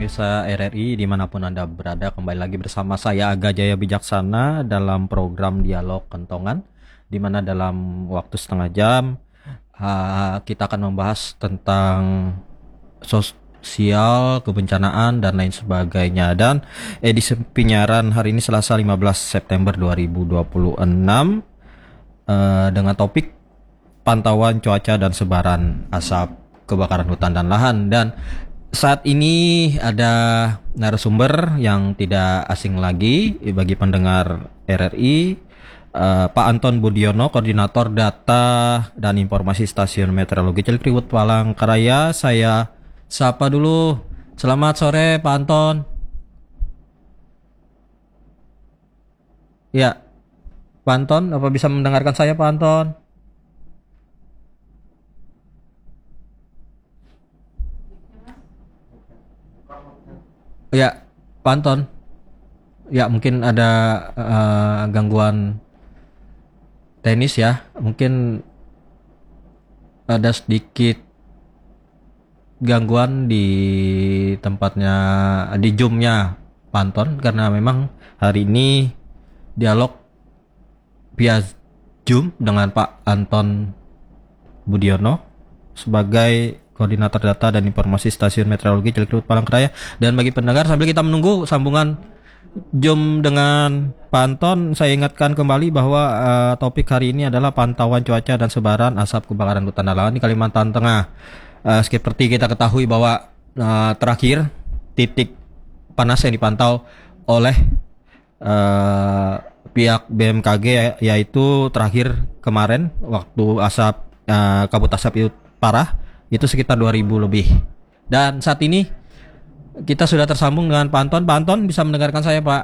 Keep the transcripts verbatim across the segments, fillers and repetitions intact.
pemirsa R R I dimanapun Anda berada, kembali lagi bersama saya Aga Jaya Bijaksana dalam program Dialog Kentongan, di mana dalam waktu setengah jam uh, kita akan membahas tentang sosial, kebencanaan, dan lain sebagainya. Dan edisi penyiaran hari ini Selasa lima belas September dua ribu dua puluh enam uh, dengan topik pantauan cuaca dan sebaran asap kebakaran hutan dan lahan. Dan saat ini ada narasumber yang tidak asing lagi bagi pendengar R R I, uh, Pak Anton Budiono, Koordinator Data dan Informasi Stasiun Meteorologi Cilikriwut Palangkaraya. Saya sapa dulu. Selamat sore Pak Anton. Ya, Pak Anton, apa bisa mendengarkan saya Pak Anton? Ya, Pak Anton. Ya, mungkin ada uh, gangguan teknis ya. Mungkin ada sedikit gangguan di tempatnya, di Zoom-nya Pak Anton, karena memang hari ini dialog via Zoom dengan Pak Anton Budiono sebagai Koordinator Data dan Informasi Stasiun Meteorologi Cilikriwut Palangkaraya. Dan bagi pendengar, sambil kita menunggu sambungan Zoom dengan Pak Anton, saya ingatkan kembali bahwa uh, topik hari ini adalah pantauan cuaca dan sebaran asap kebakaran hutan dan lahan di Kalimantan Tengah. Uh, seperti kita ketahui bahwa uh, terakhir titik panas yang dipantau oleh uh, pihak B M K G yaitu terakhir kemarin waktu asap uh, kabut asap itu parah, itu sekitar dua ribu lebih. Dan saat ini kita sudah tersambung dengan Pak Anton. Pak Anton, bisa mendengarkan saya, Pak?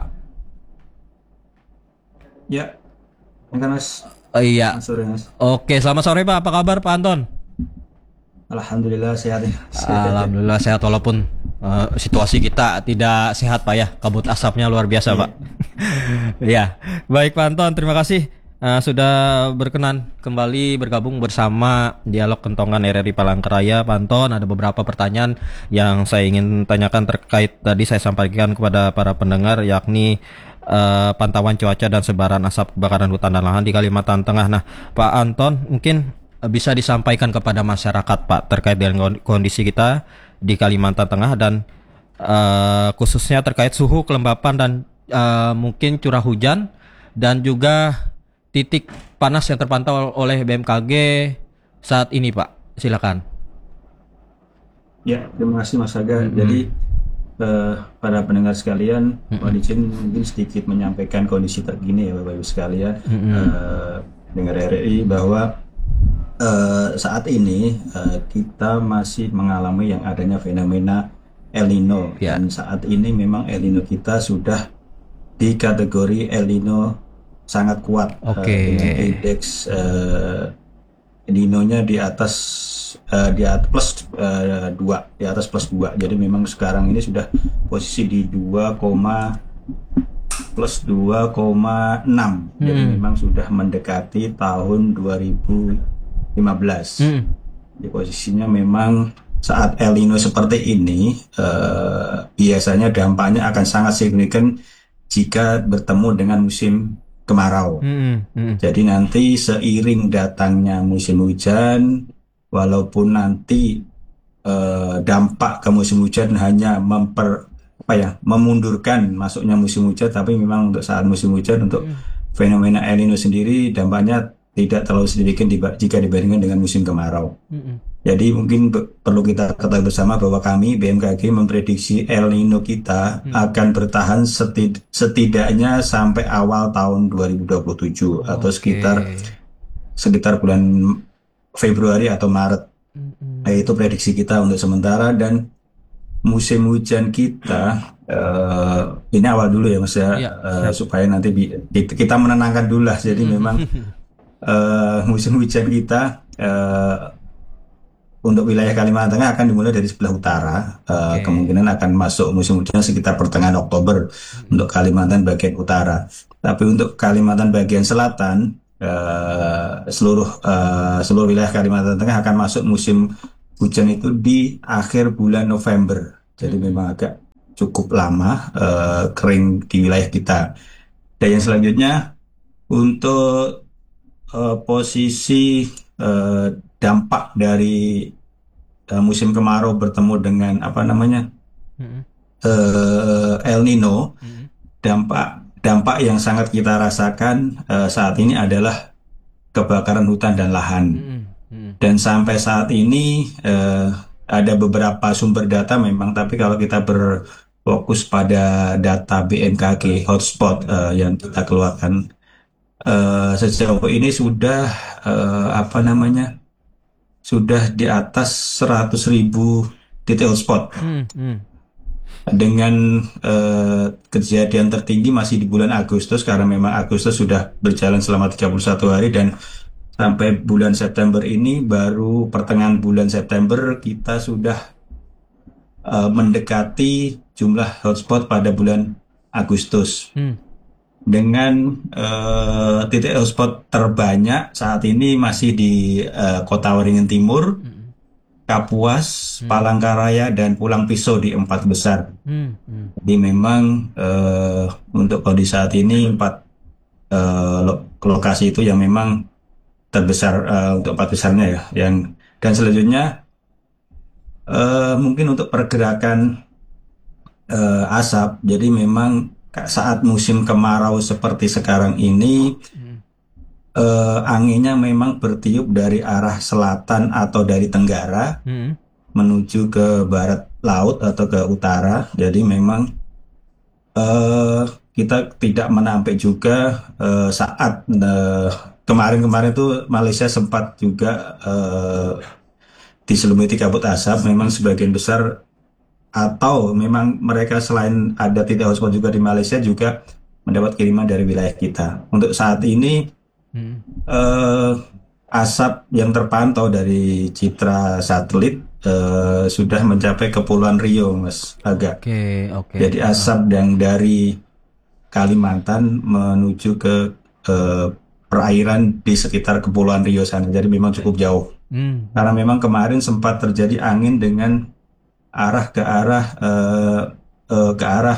Ya, enggak Mas. Oh, iya. Selamat sore, Mas. Oke, selamat sore Pak. Apa kabar Pak Anton? Alhamdulillah sehat ya. Alhamdulillah sehat, walaupun uh, situasi kita tidak sehat Pak ya. Kabut asapnya luar biasa Pak. Ya, baik Pak Anton, terima kasih uh, sudah berkenan kembali bergabung bersama Dialog Kentongan R R I Palangkaraya. Pak Anton, ada beberapa pertanyaan yang saya ingin tanyakan terkait tadi saya sampaikan kepada para pendengar, yakni uh, pantauan cuaca dan sebaran asap kebakaran hutan dan lahan di Kalimantan Tengah. Nah, Pak Anton, mungkin bisa disampaikan kepada masyarakat Pak terkait dengan kondisi kita di Kalimantan Tengah dan uh, khususnya terkait suhu, kelembapan, dan uh, mungkin curah hujan, dan juga titik panas yang terpantau oleh B M K G saat ini Pak. Silakan. Ya, terima kasih Mas Aga. Mm-hmm. Jadi uh, para pendengar sekalian, mm-hmm. mohon izin mungkin sedikit menyampaikan kondisi terkini ya Bapak Ibu sekalian, mm-hmm. uh, dengar R R I bahwa Uh, saat ini uh, kita masih mengalami yang adanya fenomena El Nino, yeah. Dan saat ini memang El Nino kita sudah di kategori El Nino sangat kuat, okay. uh, dengan indeks uh, Nino-nya di atas uh, di atas plus uh, dua, di atas plus dua. Jadi memang sekarang ini sudah posisi di dua, plus dua koma enam. Hmm. Jadi memang sudah mendekati tahun dua ribu lima belas. Hmm. Di posisinya memang saat El Nino seperti ini uh, biasanya dampaknya akan sangat signifikan jika bertemu dengan musim kemarau. Hmm. Hmm. Jadi nanti seiring datangnya musim hujan, walaupun nanti uh, dampak ke musim hujan hanya memper apa ya memundurkan masuknya musim hujan, tapi memang untuk saat musim hujan untuk hmm. fenomena El Nino sendiri dampaknya tidak terlalu signifikan jika dibandingkan dengan musim kemarau. Mm-hmm. Jadi mungkin be- perlu kita ketahui bersama bahwa kami B M K G memprediksi El Nino kita mm-hmm. akan bertahan setid- setidaknya sampai awal tahun dua ribu dua puluh tujuh, okay. atau sekitar sekitar bulan Februari atau Maret. Mm-hmm. Nah, itu prediksi kita untuk sementara. Dan musim hujan kita uh, ini awal dulu ya Mas ya, yeah, uh, supaya nanti bi- kita menenangkan dulu lah. Jadi mm-hmm. memang Uh, musim hujan kita uh, untuk wilayah Kalimantan Tengah akan dimulai dari sebelah utara, uh, okay. Kemungkinan akan masuk musim hujan sekitar pertengahan Oktober hmm. untuk Kalimantan bagian utara. Tapi untuk Kalimantan bagian selatan, uh, seluruh uh, seluruh wilayah Kalimantan Tengah akan masuk musim hujan itu di akhir bulan November. Jadi hmm. memang agak cukup lama eh, kering di wilayah kita. Dan yang selanjutnya untuk eh, posisi eh, dampak dari eh, musim kemarau bertemu dengan apa namanya Mm-mm. eh, El Nino, Mm-mm. dampak dampak yang sangat kita rasakan eh, saat ini adalah kebakaran hutan dan lahan. Mm-mm. Mm-mm. Dan sampai saat ini eh, ada beberapa sumber data memang, tapi kalau kita berfokus pada data B M K G hotspot eh, yang kita keluarkan eh, sejauh ini sudah eh, apa namanya sudah di atas seratus ribu titik hotspot. Mm-mm. Dengan eh, kejadian tertinggi masih di bulan Agustus karena memang Agustus sudah berjalan selama tiga puluh satu hari dan sampai bulan September ini baru pertengahan bulan September kita sudah eh, mendekati jumlah hotspot pada bulan Agustus. Mm. Dengan eh, titik hotspot terbanyak saat ini masih di eh, Kota Waringin Timur, Mm-mm. Kapuas, Palangkaraya, dan Pulang Pisau di empat besar. Mm-mm. Jadi memang eh, untuk kondisi saat ini empat eh, lo- lokasi itu yang memang terbesar eh, untuk empat besarnya ya. Yang dan selanjutnya eh, mungkin untuk pergerakan eh, asap. Jadi memang ka- saat musim kemarau seperti sekarang ini Mm. eh, anginnya memang bertiup dari arah selatan atau dari tenggara Mm. menuju ke barat laut atau ke utara. Jadi memang eh, kita tidak menampik juga eh, saat eh, kemarin-kemarin itu Malaysia sempat juga eh, diselimuti kabut asap. Memang sebagian besar atau memang mereka selain ada titik hotspot juga di Malaysia juga mendapat kiriman dari wilayah kita. Untuk saat ini Mm. eh, asap yang terpantau dari citra satelit eh, sudah mencapai Kepulauan Rio, Mas Aga. Oke, oke. Jadi asap yang dari Kalimantan menuju ke eh, perairan di sekitar Kepulauan Rio sana. Jadi memang cukup jauh. Mm. Karena memang kemarin sempat terjadi angin dengan arah ke arah eh, eh, ke arah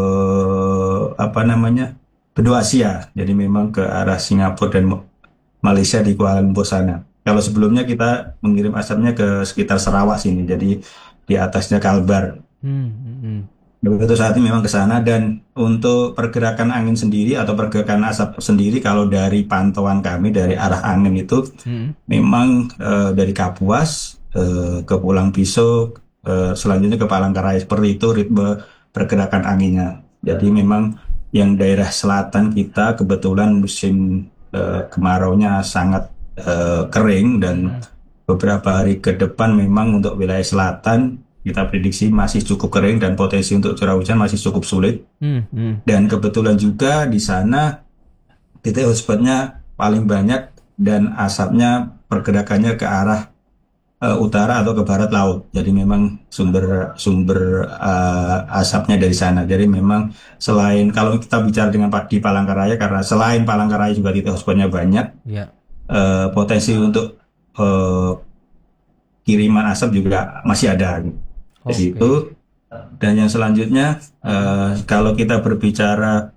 eh, apa namanya benua Asia. Jadi memang ke arah Singapura dan Ma- Malaysia di Kuala Lumpur sana. Kalau sebelumnya kita mengirim asapnya ke sekitar Sarawak sini. Jadi di atasnya Kalbar. Mm. Mm. Begitu saat ini memang ke sana. Dan untuk pergerakan angin sendiri atau pergerakan asap sendiri kalau dari pantauan kami dari arah angin itu Mm. memang eh, dari Kapuas eh, ke Pulang Pisau eh, selanjutnya ke Palangkaraya, seperti itu ritme pergerakan anginnya. Jadi memang yang daerah selatan kita kebetulan musim eh, kemaraunya sangat eh, kering dan beberapa hari ke depan memang untuk wilayah selatan kita prediksi masih cukup kering dan potensi untuk curah hujan masih cukup sulit. Mm. Mm. Dan kebetulan juga di sana titik hotspotnya paling banyak dan asapnya pergerakannya ke arah eh, utara atau ke barat laut. Jadi memang sumber sumber eh, asapnya dari sana. Jadi memang selain kalau kita bicara dengan Pak di Palangkaraya, karena selain Palangkaraya juga titik hotspotnya banyak, Ya. eh, potensi untuk eh, kiriman asap juga masih ada. Jadi Oke. itu. Dan yang selanjutnya eh, kalau kita berbicara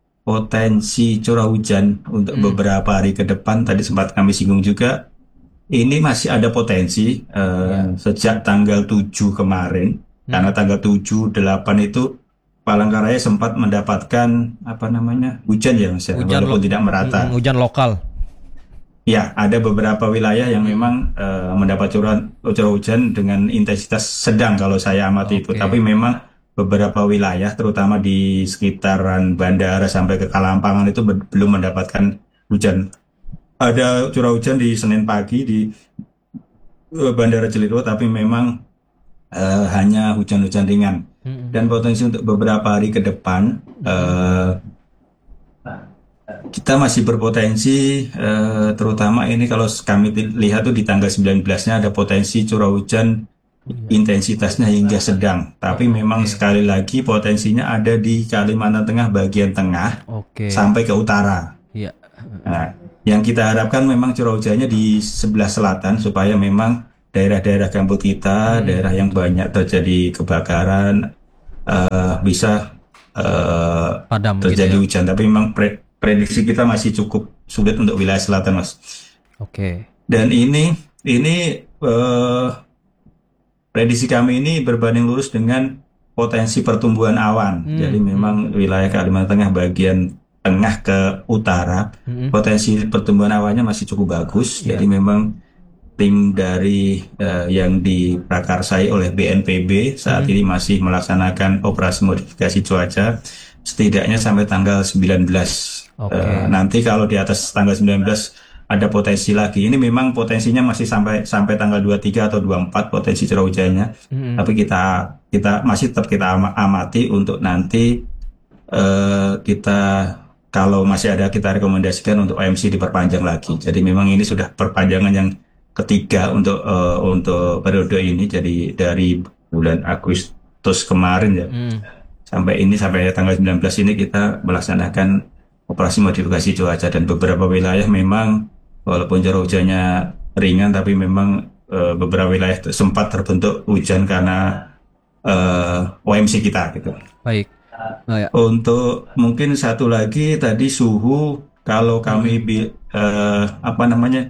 potensi curah hujan untuk Hmm. beberapa hari ke depan, tadi sempat kami singgung juga, ini masih ada potensi eh, sejak tanggal tujuh kemarin, Hmm. karena tanggal tujuh, delapan itu Palangkaraya sempat mendapatkan apa namanya hujan ya Mas, ya, Hujan walaupun lo- tidak merata. Mm, hujan lokal. Ya, ada beberapa wilayah yang memang eh, mendapat curah, curah hujan dengan intensitas sedang kalau saya amati itu. Oke. Tapi memang beberapa wilayah, terutama di sekitaran bandara sampai ke Kalampangan itu be- belum mendapatkan hujan. Ada curah hujan di Senin pagi di eh, Bandara Jeliro, tapi memang eh, hanya hujan-hujan ringan. Mm. Dan potensi untuk beberapa hari ke depan, eh, kita masih berpotensi, eh, terutama ini kalau kami ti- lihat tuh di tanggal sembilan belas-nya ada potensi curah hujan intensitasnya hingga sedang. Tapi memang sekali lagi potensinya ada di Kalimantan Tengah bagian tengah Oke. sampai ke utara. Iya. Nah, yang kita harapkan memang curah hujannya di sebelah selatan supaya memang daerah-daerah gambut kita, daerah yang banyak terjadi kebakaran, uh, bisa uh, Padam terjadi gitu ya. hujan. Tapi memang pre- prediksi kita masih cukup sulit untuk wilayah selatan, Mas. Oke. Dan ini ini uh, prediksi kami ini berbanding lurus dengan potensi pertumbuhan awan. Hmm, Jadi hmm, memang wilayah Kalimantan Tengah bagian tengah ke utara, hmm, potensi pertumbuhan awannya masih cukup bagus. ya. Jadi memang tim dari eh, yang diprakarsai oleh B N P B saat Hmm, ini masih melaksanakan operasi modifikasi cuaca setidaknya sampai tanggal sembilan belas. Eh, oke. nanti kalau di atas tanggal sembilan belas ada potensi lagi. Ini memang potensinya masih sampai sampai tanggal dua puluh tiga atau dua puluh empat potensi curah hujannya. Hmm, Tapi kita kita masih tetap kita ama- amati untuk nanti eh, kita kalau masih ada kita rekomendasikan untuk O M C diperpanjang lagi. Jadi memang ini sudah perpanjangan yang ketiga untuk eh, untuk periode ini. Jadi dari bulan Agustus kemarin ya hmm, sampai ini sampai tanggal sembilan belas ini kita melaksanakan operasi modifikasi cuaca dan beberapa wilayah memang walaupun curah hujannya ringan tapi memang eh, beberapa wilayah sempat terbentuk hujan karena eh, O M C kita gitu. baik. Oh, ya. Untuk mungkin satu lagi tadi suhu kalau kami Hmm, bi- eh, apa namanya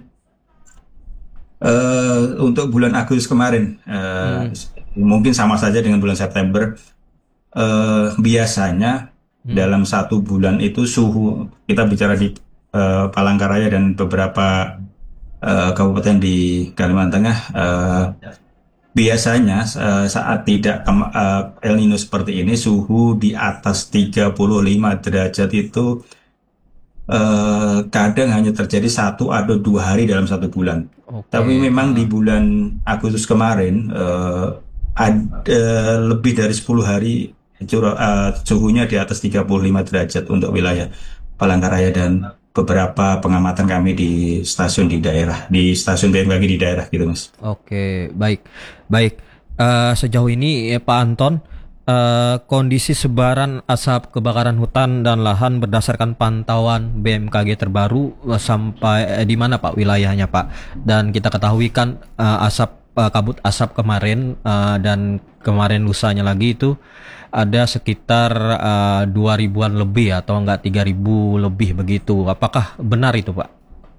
eh, untuk bulan Agustus kemarin eh, hmm, mungkin sama saja dengan bulan September. Eh, biasanya hmm, dalam satu bulan itu suhu kita bicara di eh, Palangkaraya dan beberapa eh, kabupaten di Kalimantan Tengah eh, biasanya eh, saat tidak kem- eh, El Nino seperti ini suhu di atas tiga puluh lima derajat itu eh, kadang hanya terjadi satu atau dua hari dalam satu bulan. Tapi oke. memang di Ah, bulan Agustus kemarin eh, ada lebih dari sepuluh hari curah eh, suhunya di atas tiga puluh lima derajat untuk wilayah Palangkaraya dan beberapa pengamatan kami di stasiun di daerah, di stasiun B M K G di daerah gitu, Mas. oke, baik. Baik. Eh, sejauh ini ya, Pak Anton, eh, kondisi sebaran asap kebakaran hutan dan lahan berdasarkan pantauan B M K G terbaru eh, sampai eh, di mana Pak wilayahnya Pak? Dan kita ketahui kan eh, asap eh, kabut asap kemarin eh, dan kemarin lusanya lagi itu ada sekitar eh, dua ribuan lebih atau enggak tiga ribu lebih begitu. Apakah benar itu Pak?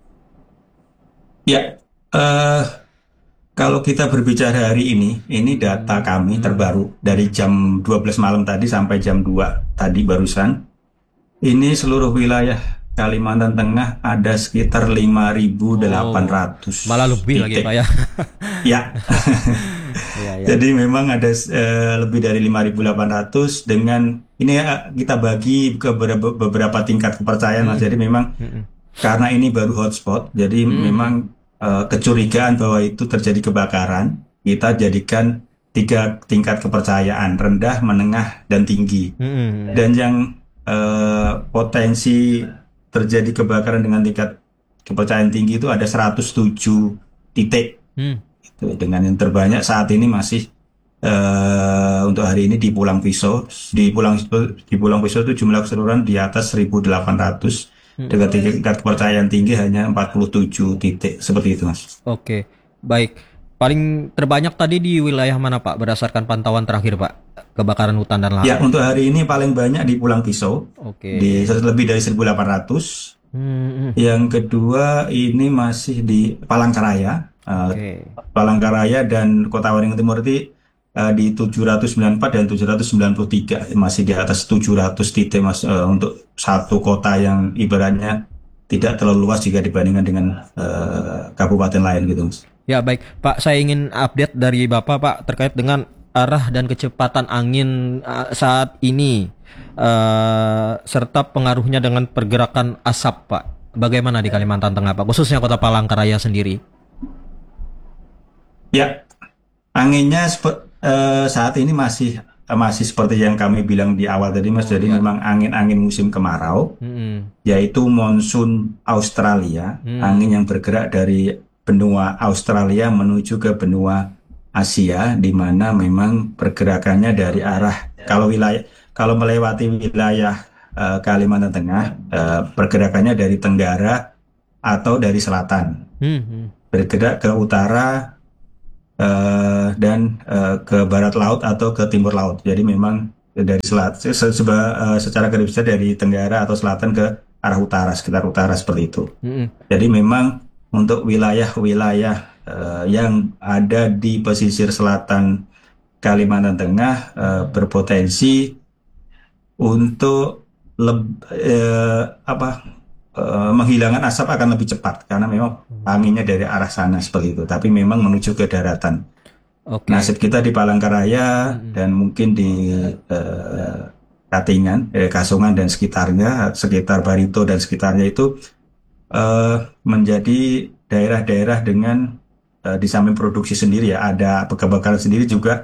Ya, eh kalau kita berbicara hari ini, ini data Hmm, kami hmm, terbaru dari jam dua belas malam tadi sampai jam dua tadi barusan. Ini seluruh wilayah Kalimantan Tengah ada sekitar lima ribu delapan oh, ratus malah lebih lagi Pak titik. ya. Ya, Iya, ya. jadi memang ada eh, lebih dari lima ribu delapan ratus dengan ini ya, kita bagi ke beberapa, beberapa tingkat kepercayaan, Mas. Hmm, Jadi memang hmm, karena ini baru hotspot, jadi hmm, memang eh, kecurigaan bahwa itu terjadi kebakaran, kita jadikan tiga tingkat kepercayaan, rendah, menengah, dan tinggi. hmm, Dan yang eh, potensi terjadi kebakaran dengan tingkat kepercayaan tinggi itu ada seratus tujuh titik. hmm. Itu dengan yang terbanyak saat ini masih eh, untuk hari ini di Pulang Pisau. Di Pulang di Pulang Pisau itu jumlah keseluruhan di atas seribu delapan ratus Hmm. dengan tingkat kepercayaan tinggi hanya empat puluh tujuh titik seperti itu, Mas. Oke, baik. Paling terbanyak tadi di wilayah mana Pak? Berdasarkan pantauan terakhir Pak, kebakaran hutan dan Ya, lahan. untuk hari ini paling banyak di Pulang Pisau di Oke. lebih dari seribu delapan ratus. Hmm, hmm. Yang kedua ini masih di Palangkaraya. Eh, Oke. Palangkaraya dan Kota Waringin Timur itu eh, di tujuh ratus sembilan puluh empat dan tujuh ratus sembilan puluh tiga, masih di atas tujuh ratus titik, Mas, eh, untuk satu kota yang ibaratnya tidak terlalu luas jika dibandingkan dengan eh, kabupaten lain gitu, Mas. Ya baik, Pak. Saya ingin update dari Bapak Pak terkait dengan arah dan kecepatan angin uh, saat ini, uh, serta pengaruhnya dengan pergerakan asap Pak. Bagaimana di Kalimantan Tengah Pak, khususnya Kota Palangkaraya sendiri? Ya, anginnya sepe- eh, saat ini masih masih seperti yang kami bilang di awal tadi, Mas. Oh Jadi ya. memang angin-angin musim kemarau, Hmm, yaitu monsun Australia, hmm, angin yang bergerak dari benua Australia menuju ke benua Asia, di mana memang pergerakannya dari arah kalau wilayah kalau melewati wilayah eh, Kalimantan Tengah, eh, pergerakannya dari tenggara atau dari selatan, hmm, hmm. bergerak ke utara eh, dan eh, ke barat laut atau ke timur laut. Jadi memang dari selat se- se- seba- eh, secara garis besar dari tenggara atau selatan ke arah utara, sekitar utara seperti itu. Mm-mm. Jadi memang untuk wilayah-wilayah eh, yang ada di pesisir selatan Kalimantan Tengah eh, berpotensi untuk leb- eh, apa eh, menghilangkan asap akan lebih cepat karena memang anginnya dari arah sana seperti itu. Tapi memang menuju ke daratan. Oke. Nasib kita di Palangkaraya Mm-mm. dan mungkin di eh, Katingan, eh, Kasongan dan sekitarnya, sekitar Barito dan sekitarnya itu eh, menjadi daerah-daerah dengan eh, di samping produksi sendiri ya, ada kebakaran sendiri juga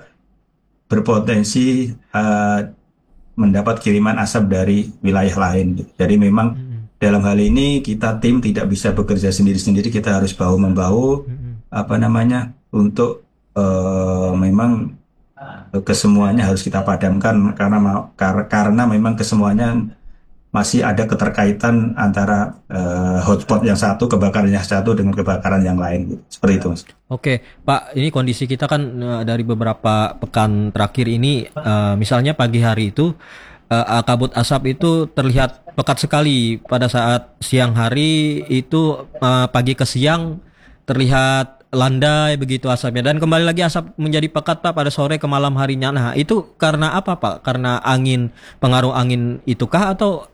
berpotensi eh, mendapat kiriman asap dari wilayah lain, gitu. Jadi memang Mm-mm. dalam hal ini kita tim tidak bisa bekerja sendiri-sendiri, kita harus bahu membahu Mm-mm. apa namanya untuk eh, memang eh, kesemuanya harus kita padamkan karena ma- kar- karena memang kesemuanya masih ada keterkaitan antara eh, hotspot yang satu, kebakaran yang satu dengan kebakaran yang lain, gitu. Seperti itu, Mas. Oke, Pak, ini kondisi kita kan eh, dari beberapa pekan terakhir ini, eh, misalnya pagi hari itu eh, kabut asap itu terlihat pekat sekali. Pada saat siang hari itu eh, pagi ke siang terlihat landai begitu asapnya, dan kembali lagi asap menjadi pekat Pak pada sore ke malam harinya. Nah, itu karena apa Pak? Karena angin, pengaruh angin itukah atau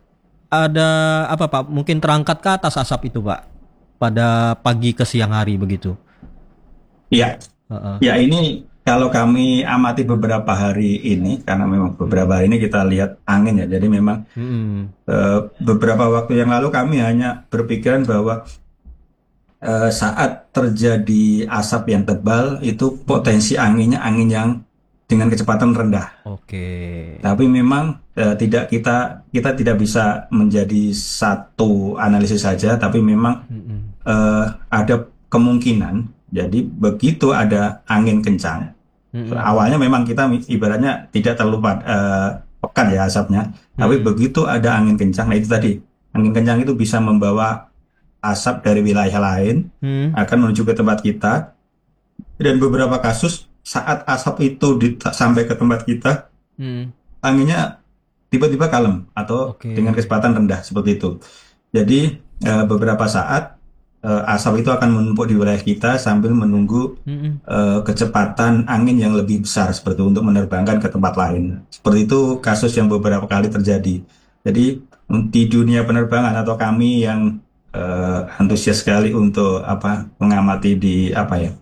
ada apa Pak? Mungkin terangkat ke atas asap itu Pak pada pagi ke siang hari begitu. Iya, Heeh. ya ini kalau kami amati beberapa hari ini, karena memang beberapa hari ini kita lihat angin ya, jadi memang Mm-mm. eh, beberapa waktu yang lalu kami hanya berpikiran bahwa eh, saat terjadi asap yang tebal itu potensi anginnya angin yang dengan kecepatan rendah. Oke. Tapi memang eh, tidak kita kita tidak bisa menjadi satu analisis saja, tapi memang Mm-mm. eh, ada kemungkinan. Jadi begitu ada angin kencang, Mm-mm. awalnya memang kita ibaratnya tidak terlalu pad- eh, pekat ya asapnya, tapi Mm-mm. begitu ada angin kencang, nah itu tadi angin kencang itu bisa membawa asap dari wilayah lain Mm. akan menuju ke tempat kita, dan beberapa kasus saat asap itu di- sampai ke tempat kita, Mm. anginnya tiba-tiba kalem atau Oke. dengan kecepatan rendah seperti itu. Jadi eh, beberapa saat eh, asap itu akan menumpuk di wilayah kita sambil menunggu Mm-mm. eh, kecepatan angin yang lebih besar seperti itu untuk menerbangkan ke tempat lain. Seperti itu kasus yang beberapa kali terjadi. Jadi di dunia penerbangan atau kami yang eh, antusias sekali untuk apa mengamati di apa ya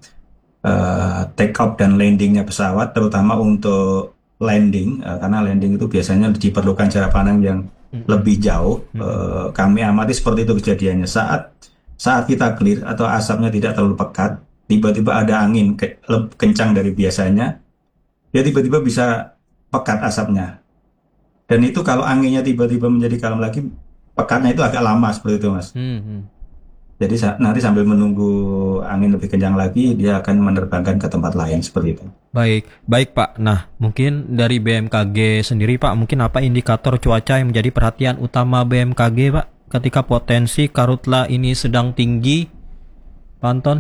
eh, take off dan landingnya pesawat, terutama untuk landing, eh, karena landing itu biasanya diperlukan jarak pandang yang Mm-mm. lebih jauh. Mm-mm. Eh, kami amati seperti itu kejadiannya. Saat saat kita clear atau asapnya tidak terlalu pekat, tiba-tiba ada angin ke- leb- kencang dari biasanya, ya tiba-tiba bisa pekat asapnya. Dan itu kalau anginnya tiba-tiba menjadi kalem lagi, pekatnya itu agak lama seperti itu, Mas. Mm-mm. Jadi sa- nanti sambil menunggu angin lebih kencang lagi, dia akan menerbangkan ke tempat lain seperti itu. Baik, baik Pak. Nah, mungkin dari B M K G sendiri Pak, mungkin apa indikator cuaca yang menjadi perhatian utama B M K G Pak ketika potensi karhutla ini sedang tinggi, Pak Anton?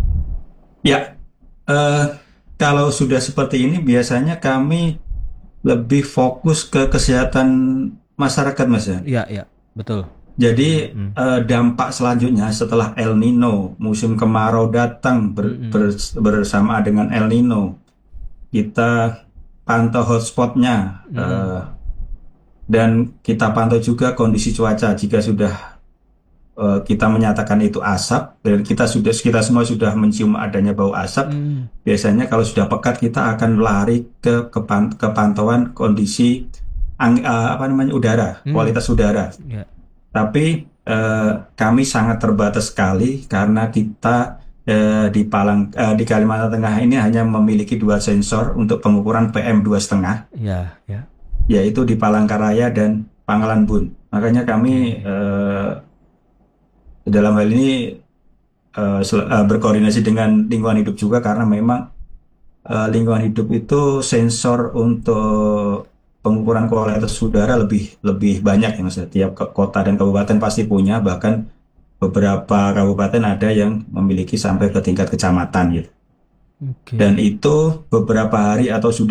Ya, eh, kalau sudah seperti ini biasanya kami lebih fokus ke kesehatan masyarakat, Mas ya. Iya, iya, betul. Jadi Mm. eh, dampak selanjutnya setelah El Nino, musim kemarau datang ber- Mm-mm. ber- bersama dengan El Nino, kita pantau hotspotnya, Mm. eh, dan kita pantau juga kondisi cuaca. Jika sudah eh, kita menyatakan itu asap, dan kita sudah kita semua sudah mencium adanya bau asap, Mm. biasanya kalau sudah pekat kita akan lari ke kepan- kepantauan kondisi ang- eh, apa namanya udara, Hmm. kualitas udara. Ya. Tapi eh, kami sangat terbatas sekali karena kita eh, di Palang eh, di Kalimantan Tengah ini hanya memiliki dua sensor untuk pengukuran P M dua koma lima, Ya, ya. yaitu di Palangkaraya dan Pangkalan Bun. Makanya kami eh, dalam hal ini eh, sel- eh, berkoordinasi dengan lingkungan hidup juga, karena memang eh, lingkungan hidup itu sensor untuk pengukuran kualitas udara lebih lebih banyak ya Mas. Tiap ke- kota dan kabupaten pasti punya, bahkan beberapa kabupaten ada yang memiliki sampai ke tingkat kecamatan gitu. Oke. Dan itu beberapa hari atau sudah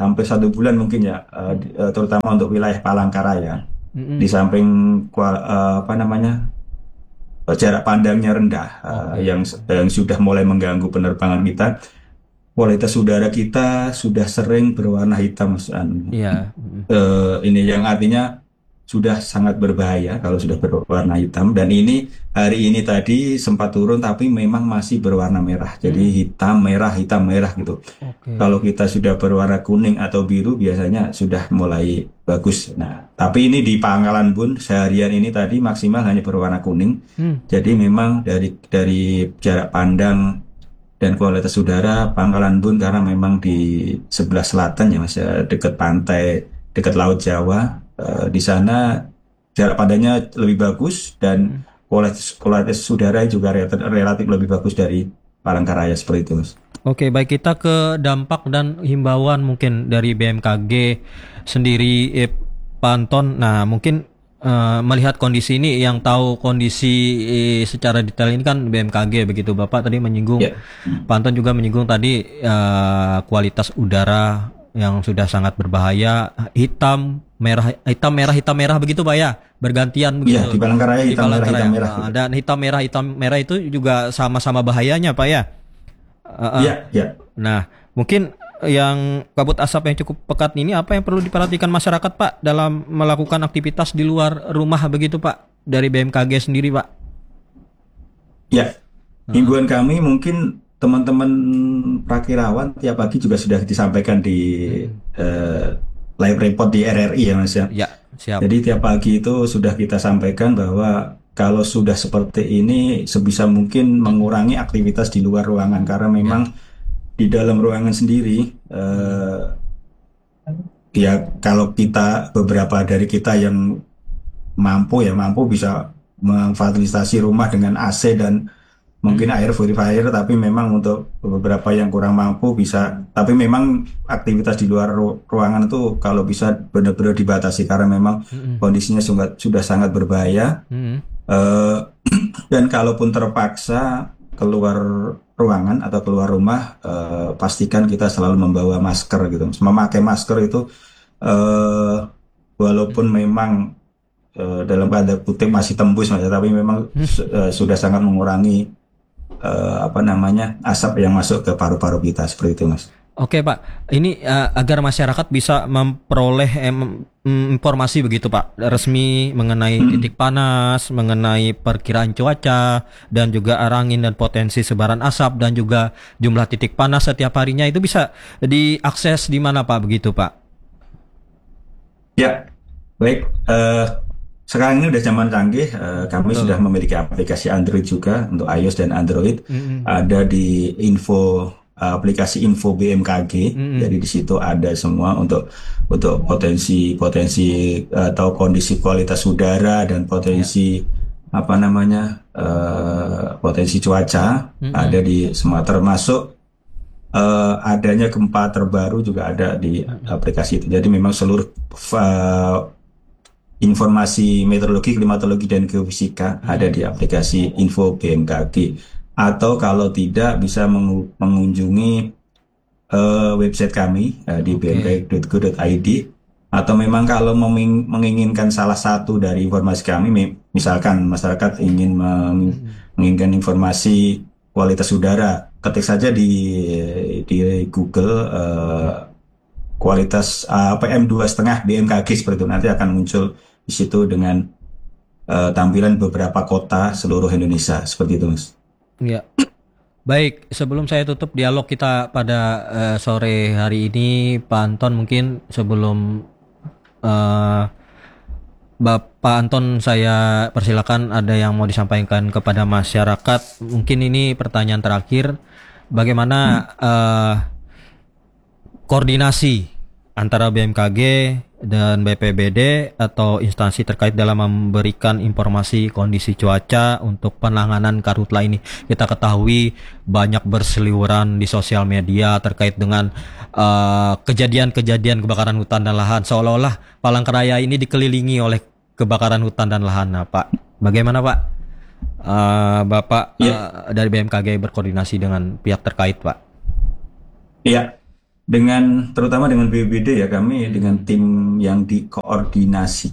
hampir satu bulan mungkin ya, uh, di- uh, terutama untuk wilayah Palangkaraya. Mm-mm. Di samping kua- uh, apa namanya uh, jarak pandangnya rendah, uh, Oke. yang yang sudah mulai mengganggu penerbangan kita, kualitas udara kita sudah sering berwarna hitam, Mas Anu. Iya. Mm. Eh, ini yang artinya sudah sangat berbahaya kalau sudah berwarna hitam, dan ini hari ini tadi sempat turun tapi memang masih berwarna merah, jadi Mm. hitam merah hitam merah gitu. Oke. Kalau kita sudah berwarna kuning atau biru biasanya sudah mulai bagus. Nah, tapi ini di Pangkalan Bun seharian ini tadi maksimal hanya berwarna kuning, Hmm. jadi memang dari dari jarak pandang dan kualitas udara Pangkalan Bun, karena memang di sebelah selatan ya Mas, ya, dekat pantai, dekat Laut Jawa, eh, di sana jarak pandangnya lebih bagus dan kualitas kualitas udara juga relatif, relatif lebih bagus dari Palangkaraya seperti itu, Mas. Oke, baik, kita ke dampak dan himbauan mungkin dari B M K G sendiri, eh, Pak Anton. Nah, mungkin eh, melihat kondisi ini, yang tahu kondisi eh, secara detail ini kan B M K G begitu. Bapak tadi menyinggung, Ya. Pak Anton juga menyinggung tadi eh, kualitas udara yang sudah sangat berbahaya, hitam, merah, hitam, merah, hitam, merah begitu Pak ya, bergantian Iya, begitu di Palangkaraya di hitam merah Palangkaraya. hitam merah Ah, gitu. dan hitam, merah, hitam, merah itu juga sama-sama bahayanya Pak ya. Ah, ah. Iya, iya. Nah, mungkin yang kabut asap yang cukup pekat ini, apa yang perlu diperhatikan masyarakat Pak dalam melakukan aktivitas di luar rumah begitu Pak, dari B M K G sendiri Pak? Ya, himbauan kami mungkin teman-teman prakirawan tiap pagi juga sudah disampaikan di eh, live report di R R I ya Mas ya. Ya, siap. Jadi tiap pagi itu sudah kita sampaikan bahwa kalau sudah seperti ini sebisa mungkin mengurangi aktivitas di luar ruangan, karena memang di dalam ruangan sendiri eh, ya kalau kita, beberapa dari kita yang mampu ya mampu bisa memfasilitasi rumah dengan A C dan mungkin air purifier, tapi memang untuk beberapa yang kurang mampu bisa, tapi memang aktivitas di luar ru- ruangan itu kalau bisa benar-benar dibatasi, karena memang Mm-mm. kondisinya sudah, sudah sangat berbahaya. Mm-mm. Eh, dan kalaupun terpaksa keluar ruangan atau keluar rumah, eh, pastikan kita selalu membawa masker gitu. Memakai masker itu eh, walaupun memang eh, dalam tanda kutip masih tembus Mas, tapi memang su- eh, sudah sangat mengurangi eh, apa namanya asap yang masuk ke paru-paru kita seperti itu Mas. Oke Pak, ini eh, agar masyarakat bisa memperoleh eh, mem- mm, informasi begitu Pak, resmi mengenai titik panas, mengenai perkiraan cuaca, dan juga arah angin dan potensi sebaran asap, dan juga jumlah titik panas setiap harinya, itu bisa diakses di mana Pak begitu Pak? Ya, baik. Eh, sekarang ini udah zaman canggih. eh, kami Betul. sudah memiliki aplikasi Android juga untuk iOS dan Android. Mm-mm. Ada di info aplikasi info B M K G. Mm-mm. Jadi di situ ada semua untuk untuk potensi potensi atau kondisi kualitas udara dan potensi apa namanya eh, potensi cuaca Mm-mm. ada di semua, termasuk eh, adanya gempa terbaru juga ada di aplikasi itu. Jadi memang seluruh eh, informasi meteorologi, klimatologi, dan geofisika ada di aplikasi info B M K G. Atau kalau tidak bisa mengu- mengunjungi eh, website kami eh, di Oke. b m k dot go dot i d. Atau memang kalau meming- menginginkan salah satu dari informasi kami, mi- misalkan masyarakat ingin meng- menginginkan informasi kualitas udara, ketik saja di di Google eh, kualitas eh, P M dua koma lima B M K G seperti itu, nanti akan muncul di situ dengan eh, tampilan beberapa kota seluruh Indonesia seperti itu, Mas. Ya. Baik, sebelum saya tutup dialog kita pada eh, sore hari ini, Pak Anton, mungkin sebelum eh, Bapak Anton saya persilakan, ada yang mau disampaikan kepada masyarakat. Mungkin ini pertanyaan terakhir, bagaimana eh, koordinasi antara B M K G dan B P B D atau instansi terkait dalam memberikan informasi kondisi cuaca untuk penanganan karhutla ini? Kita ketahui banyak berseliweran di sosial media terkait dengan eh, kejadian-kejadian kebakaran hutan dan lahan, seolah-olah Palangkaraya ini dikelilingi oleh kebakaran hutan dan lahan. Nah, Pak, bagaimana Pak? Eh, Bapak Ya. eh, dari B M K G berkoordinasi dengan pihak terkait, Pak? Iya, dengan terutama dengan B B B D ya, kami dengan tim yang dikoordinasi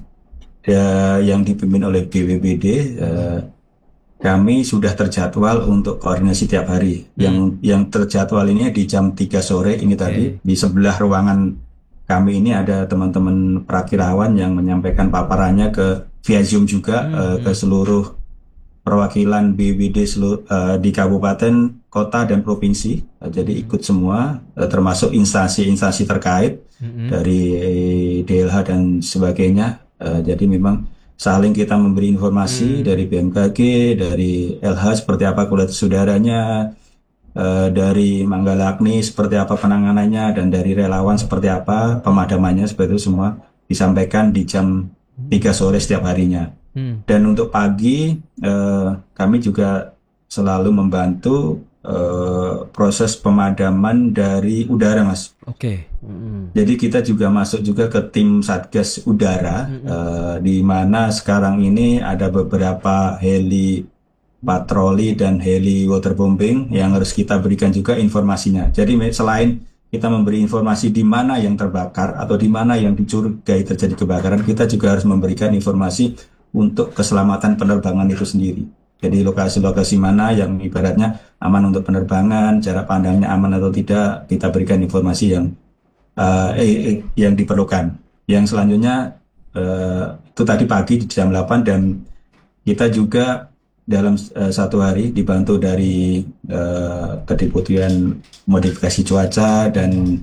ya, yang dipimpin oleh B B B D, eh, kami sudah terjadwal untuk koordinasi tiap hari. Hmm. Yang yang terjadwal ini di jam tiga sore ini tadi, okay. Di sebelah ruangan kami ini ada teman-teman prakirawan yang menyampaikan paparannya ke via Zoom juga, hmm. uh, ke seluruh perwakilan B B B D seluruh, uh, di kabupaten, kota dan provinsi. Uh, jadi ikut semua, uh, termasuk instansi-instansi terkait, hmm. dari D L H dan sebagainya. Uh, jadi memang saling kita memberi informasi, hmm. dari B M K G, dari L H seperti apa kualitas udaranya, uh, dari Manggala Agni seperti apa penanganannya, dan dari relawan seperti apa pemadamannya, seperti itu semua disampaikan di jam tiga sore setiap harinya. Hmm. Dan untuk pagi, uh, kami juga selalu membantu uh, proses pemadaman dari udara, Mas. Oke. Okay. Mm-hmm. Jadi kita juga masuk juga ke tim Satgas Udara, mm-hmm. uh, di mana sekarang ini ada beberapa heli patroli dan heli waterbombing yang harus kita berikan juga informasinya. Jadi selain kita memberi informasi di mana yang terbakar atau di mana yang dicurigai terjadi kebakaran, kita juga harus memberikan informasi untuk keselamatan penerbangan itu sendiri. Jadi lokasi-lokasi mana yang ibaratnya aman untuk penerbangan, jarak pandangnya aman atau tidak, kita berikan informasi yang uh, eh, eh, yang diperlukan. Yang selanjutnya uh, itu tadi pagi di jam delapan, dan kita juga dalam uh, satu hari dibantu dari uh, Kedeputian Modifikasi Cuaca dan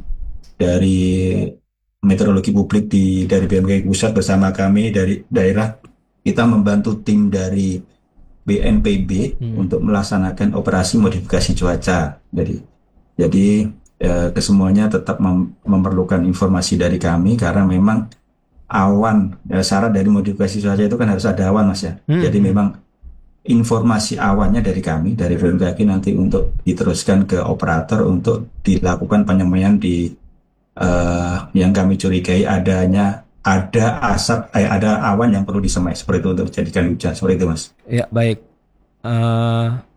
dari Meteorologi Publik di dari B M K G Pusat bersama kami dari daerah, kita membantu tim dari B N P B hmm. untuk melaksanakan operasi modifikasi cuaca. Jadi, jadi eh, kesemuanya tetap mem- memerlukan informasi dari kami, karena memang awan, ya, syarat dari modifikasi cuaca itu kan harus ada awan, Mas ya. Hmm. Jadi memang informasi awannya dari kami, dari B M K G nanti untuk diteruskan ke operator untuk dilakukan penyemaian di eh, yang kami curigai adanya ada asap, eh, ada awan yang perlu disemai seperti itu untuk dijadikan hujan, seperti itu, Mas. Ya, baik. Uh,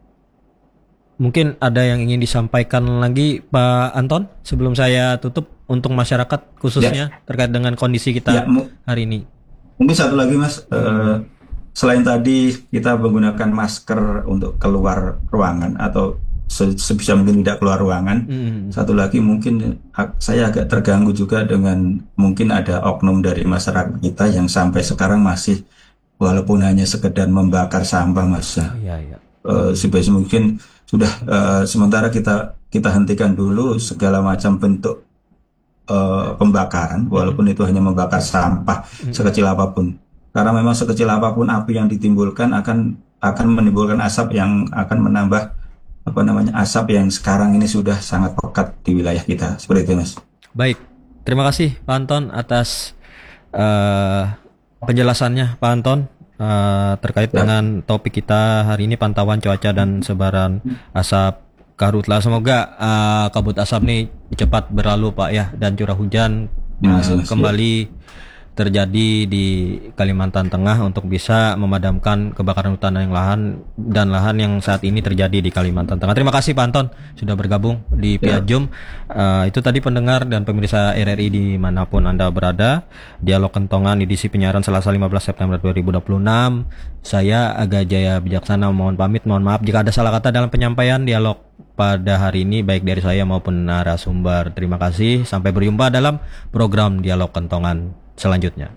mungkin ada yang ingin disampaikan lagi, Pak Anton, sebelum saya tutup untuk masyarakat khususnya ya, terkait dengan kondisi kita ya, mu- hari ini. Mungkin satu lagi, Mas. Uh, selain tadi kita menggunakan masker untuk keluar ruangan atau sebisa mungkin tidak keluar ruangan. Hmm. Satu lagi mungkin saya agak terganggu juga dengan mungkin ada oknum dari masyarakat kita yang sampai sekarang masih walaupun hanya sekedar membakar sampah, Mas. Oh, iya, iya. Uh, sebisa mungkin sudah uh, sementara kita kita hentikan dulu segala macam bentuk uh, pembakaran, walaupun hmm. itu hanya membakar sampah hmm. sekecil apapun. Karena memang sekecil apapun api yang ditimbulkan akan akan menimbulkan asap yang akan menambah apa namanya asap yang sekarang ini sudah sangat pekat di wilayah kita, seperti itu, Mas. Baik, terima kasih Pak Anton atas uh, penjelasannya, Pak Anton, uh, terkait ya. dengan topik kita hari ini, pantauan cuaca dan sebaran asap karhutla. Semoga uh, kabut asap ini cepat berlalu, Pak, ya, dan curah hujan ya, uh, kembali terjadi di Kalimantan Tengah untuk bisa memadamkan kebakaran hutan dan lahan dan lahan yang saat ini terjadi di Kalimantan Tengah. Terima kasih Pak Anton sudah bergabung di via Zoom. Uh, itu tadi pendengar dan pemirsa R R I dimanapun Anda berada. Dialog Kentongan edisi penyiaran Selasa lima belas September dua ribu dua puluh enam. Saya Aga Jaya Bijaksana mohon pamit, mohon maaf jika ada salah kata dalam penyampaian dialog pada hari ini baik dari saya maupun narasumber. Terima kasih. Sampai berjumpa dalam program Dialog Kentongan selanjutnya.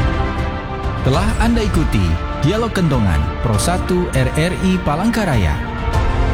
Telah Anda ikuti Dialog Kentongan Pro satu R R I Palangkaraya.